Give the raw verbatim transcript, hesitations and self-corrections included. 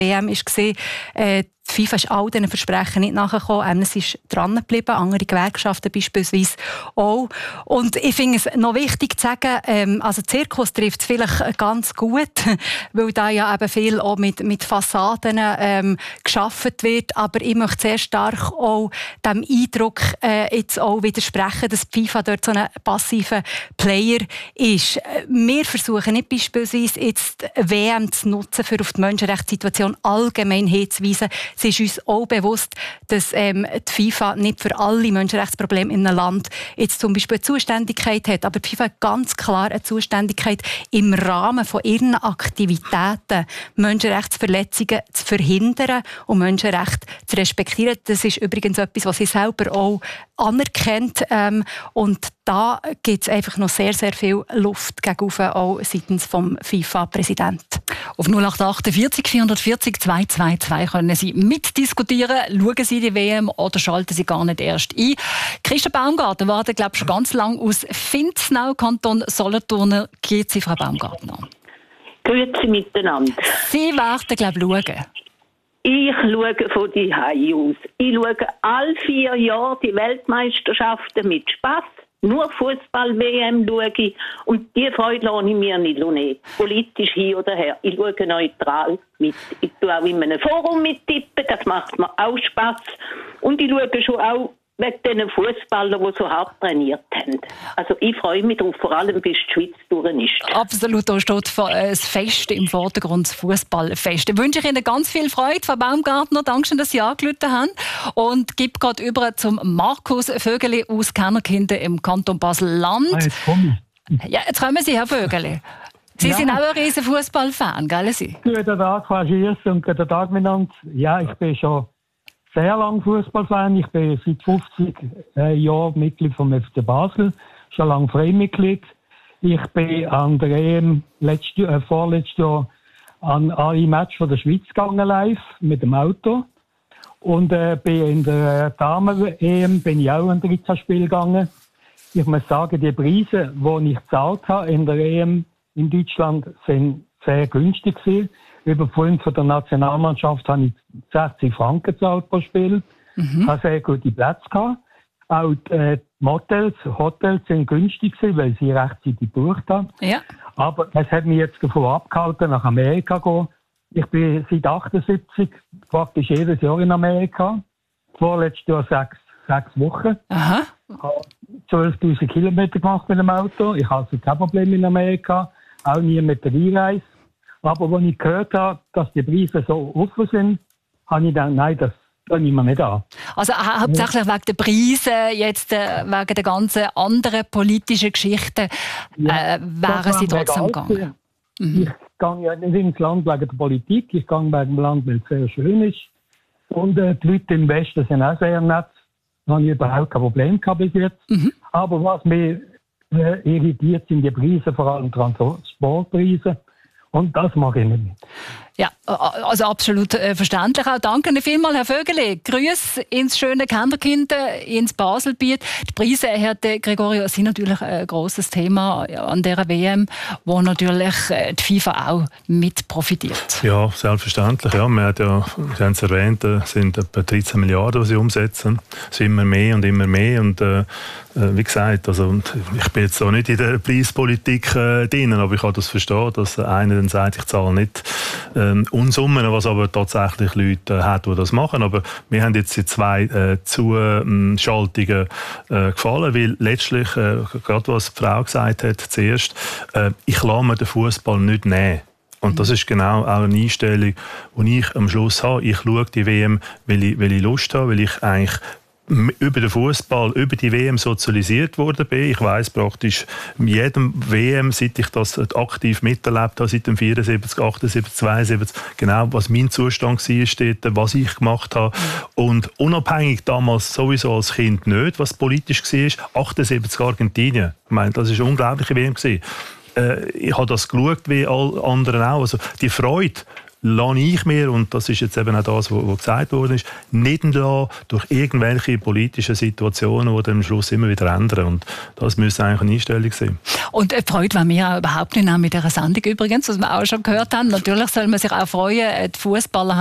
W M war, äh, die FIFA ist all diesen Versprechen nicht nachgekommen. Amnesty ist dran geblieben, andere Gewerkschaften beispielsweise auch. Und ich finde es noch wichtig zu sagen, ähm, also Zirkus trifft es vielleicht ganz gut, weil da ja eben viel auch mit, mit Fassaden ähm, geschaffen wird. Aber ich möchte sehr stark auch dem Eindruck äh, jetzt auch widersprechen, dass die FIFA dort so ein passiver Player ist. Wir versuchen nicht beispielsweise jetzt W M zu nutzen, für auf die Menschenrechtssituation allgemein hinzuweisen. Es ist uns auch bewusst, dass ähm, die FIFA nicht für alle Menschenrechtsprobleme in einem Land jetzt zum Beispiel eine Zuständigkeit hat. Aber die FIFA hat ganz klar eine Zuständigkeit, im Rahmen von ihren Aktivitäten Menschenrechtsverletzungen zu verhindern und Menschenrechte zu respektieren. Das ist übrigens etwas, was sie selber auch anerkennt. Ähm, und da gibt es einfach noch sehr, sehr viel Luft gegenüber, auch seitens vom FIFA-Präsidenten. Auf null acht achtundvierzig vierhundertvierzig zweihundertzweiundzwanzig können Sie mitdiskutieren. Schauen Sie die W M oder schalten Sie gar nicht erst ein. Christa Baumgartner wartet, glaube ich, schon ganz lange aus Finznau, Kanton Solothurn. Geht Sie, Frau Baumgartner? Grüezi miteinander. Sie werden, glaube ich, schauen. Ich schaue von die Hause aus. Ich schaue alle vier Jahre die Weltmeisterschaften mit Spass. Nur Fußball-W M schaue ich. Und die Freude lasse ich mir nicht nehmen. Politisch hin oder her. Ich schaue neutral mit. Ich tue auch in einem Forum mittippen. Das macht mir auch Spass. Und ich schaue schon auch wegen diesen Fußballern, die so hart trainiert haben. Also ich freue mich darauf, vor allem bis die Schweiz durch ist. Absolut, da steht das Fest im Vordergrund, das Fußballfest. Ich wünsche Ihnen ganz viel Freude, Frau Baumgartner. Dankeschön, dass Sie angerufen haben. Und gebe gerade über zum Markus Vögeli aus Kennerkinden im Kanton Basel-Land. Ah, jetzt komme ich. Ja, jetzt kommen Sie, Herr Vögeli. Sie ja. sind auch ein riesen Fußballfan, gell? Sie? Guten Tag, Frau Schiers, und guten Tag miteinander. Ja, ich bin schon sehr lange Fußballfan. Ich bin seit fünfzig äh, Jahren Mitglied vom F C Basel, schon lange Freimitglied. Ich bin an der E M letztes, äh, vorletztes Jahr an alle Matches von der Schweiz gegangen live mit dem Auto. Und äh, bin in der Damen-E M bin ich auch an dreizehn Spiele gegangen. Ich muss sagen, die Preise, die ich gezahlt habe in der E M in Deutschland, sind sehr günstig gewesen. Über Freund von der Nationalmannschaft habe ich sechzig Franken gezahlt pro Spiel. Mhm. Ich hatte sehr gute Plätze gehabt. Auch die äh, Motels, Hotels sind günstig gewesen, weil sie rechtzeitig gebucht haben. Ja. Aber es hat mich jetzt davon abgehalten, nach Amerika zu gehen. Ich bin seit achtundsiebzig praktisch jedes Jahr in Amerika. Vorletztes Jahr sechs, sechs Wochen. Aha. Ich habe zwölftausend Kilometer gemacht mit dem Auto. Ich habe also kein Problem in Amerika. Auch nie mit der Einreise. Aber als ich gehört habe, dass die Preise so offen sind, habe ich gedacht, nein, das tue ich mir nicht an. Also hauptsächlich wegen der Preise, jetzt äh, wegen der ganzen anderen politischen Geschichten, ja, äh, wären Sie trotzdem gegangen? Mhm. Ich gehe ja nicht ins Land wegen der Politik, ich gehe wegen dem Land, weil es sehr schön ist. Und äh, die Leute im Westen sind auch sehr nett. Da habe ich überhaupt kein Problem gehabt bis jetzt. Mhm. Aber was mich äh, irritiert, sind die Preise, vor allem Transportpreise. Und das mache ich nicht. Ja, also absolut äh, verständlich auch. Danke vielmals, Herr Vögeli. Grüß ins schöne Kennerkind, ins Baselbiet. Die Preise, Herr De Gregorio, sind natürlich ein grosses Thema an dieser W M, wo natürlich die FIFA auch mit profitiert. Ja, selbstverständlich. Ja, wir, ja, Sie haben es erwähnt, es sind etwa dreizehn Milliarden, die sie umsetzen. Es ist immer mehr und immer mehr. Und äh, wie gesagt, also, ich bin jetzt auch nicht in der Preispolitik äh, drin, aber ich kann das verstehen, dass einer dann sagt, ich zahle nicht ähm, Unsummen, was aber tatsächlich Leute äh, hat, die das machen. Aber wir haben jetzt die zwei äh, Zuschaltungen äh, gefallen, weil letztlich, äh, gerade was die Frau gesagt hat zuerst, äh, ich lasse mir den Fußball nicht nehmen. Und das ist genau auch eine Einstellung, die ich am Schluss habe. Ich schaue die W M, weil ich, weil ich Lust habe, weil ich eigentlich über den Fußball, über die W M sozialisiert worden bin. Ich weiss praktisch in jedem W M, seit ich das aktiv miterlebt habe, seit dem vierundsiebzig, achtundsiebzig, zweiundsiebzig, genau, was mein Zustand war, was ich gemacht habe. Und unabhängig damals sowieso als Kind nicht, was politisch war, achtundsiebzig Argentinien. Ich meine, das war eine unglaubliche W M. Ich habe das geschaut, wie alle anderen auch. Also die Freude lasse ich mir, und das ist jetzt eben auch das, was gesagt worden ist, nicht entlassen durch irgendwelche politischen Situationen, die dann am Schluss immer wieder ändern. Und das müsste eigentlich eine Einstellung sein. Und äh, Freude war mir auch überhaupt nicht mit dieser Sendung übrigens, was wir auch schon gehört haben. Natürlich soll man sich auch freuen, die Fußballer